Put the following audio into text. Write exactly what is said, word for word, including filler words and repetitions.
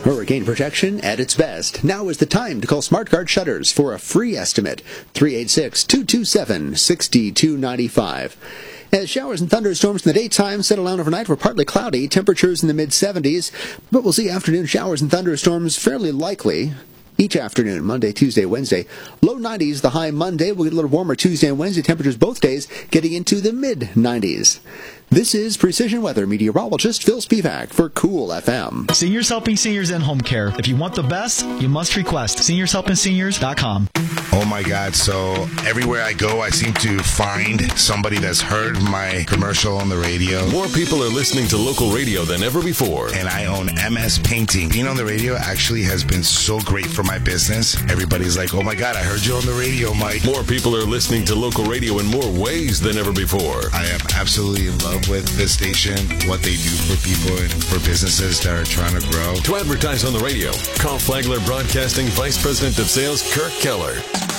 Hurricane protection at its best. Now is the time to call SmartGuard Shutters for a free estimate. three eight six, two two seven, six two nine five. As showers and thunderstorms in the daytime settle down overnight, we're partly cloudy, temperatures in the mid seventies, but we'll see afternoon showers and thunderstorms fairly likely each afternoon, Monday, Tuesday, Wednesday. Low nineties, the high Monday. We'll get a little warmer Tuesday and Wednesday. Temperatures both days getting into the mid nineties. This is Precision Weather meteorologist Phil Spivak for Cool F M. Seniors Helping Seniors in Home Care. If you want the best, you must request seniors helping seniors dot com. Oh my God, so everywhere I go, I seem to find somebody that's heard my commercial on the radio. More people are listening to local radio than ever before. And I own M S Painting. Being on the radio actually has been so great for my business. Everybody's like, oh my God, I heard you on the radio, Mike. More people are listening to local radio in more ways than ever before. I am absolutely in love with this station, what they do for people and for businesses that are trying to grow. To advertise on the radio, call Flagler Broadcasting Vice President of Sales, Kirk Keller.